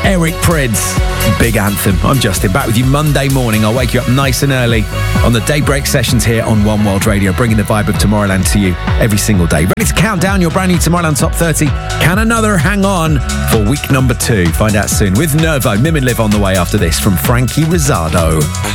Eric Prydz, Big Anthem. I'm Justin, back with you Monday morning. I'll wake you up nice and early on the Daybreak sessions here on One World Radio, bringing the vibe of Tomorrowland to you every single day. Ready to count down your brand new Tomorrowland Top 30? Can another hang on for week number 2? Find out soon with Nervo. Mim and Liv on the way after this from Frankie Rizzardo.